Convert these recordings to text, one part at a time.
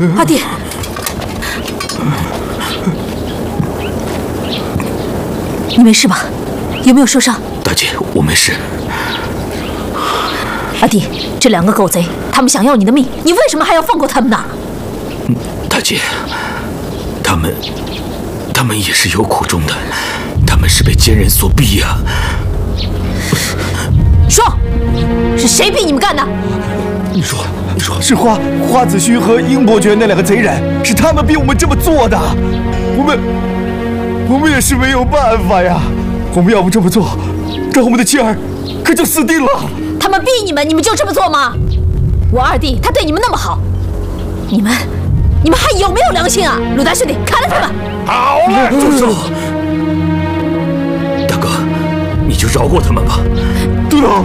阿弟，你没事吧？有没有受伤？ 大姐，我没事。 阿弟，这2个狗贼，他们想要你的命，你为什么还要放过他们呢？ 大姐，他们也是有苦衷的，他们是被奸人所逼呀。 说，是谁逼你们干的？ 你说，是花子虚和殷伯爵那2个贼人，是他们逼我们这么做的。我们也是没有办法呀。我们要不这么做，那我们的妻儿可就死定了。 他们逼你们，你们就这么做吗？我二弟他对你们那么好，你们还有没有良心啊？鲁达兄弟，砍了他们！ 好了， 住手！大哥，你就饶过他们吧。 督头，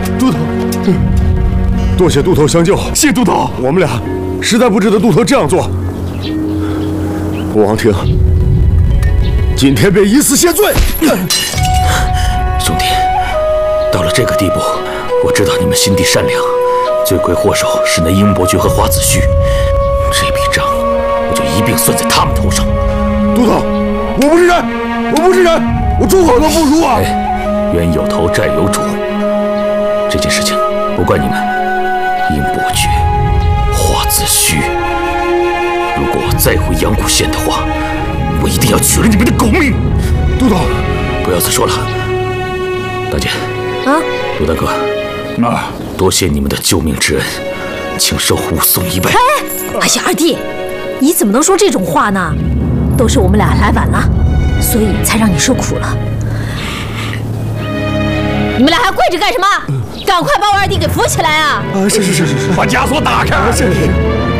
多谢都头相救。 谢督头， 我们俩实在不值得都头这样做。王庭今天被以死谢罪。 兄弟，到了这个地步，我知道你们心地善良，罪魁祸首是那殷伯爵和花子虚，这笔账我就一并算在他们头上。 都头，我不是人，我诸口都不如啊！ 冤有头债有主，这件事情不怪你们。殷伯爵、花子虚，如果我再回阳谷县的话，我一定要取了你们的狗命！ 都头， 不要再说了。大姐，陆大哥，多谢你们的救命之恩，请受武松一拜。 哎呀，二弟，你怎么能说这种话呢？都是我们俩来晚了，所以才让你受苦了。你们俩还跪着干什么？赶快把我二弟给扶起来啊！ 是， 把枷锁打开。 是。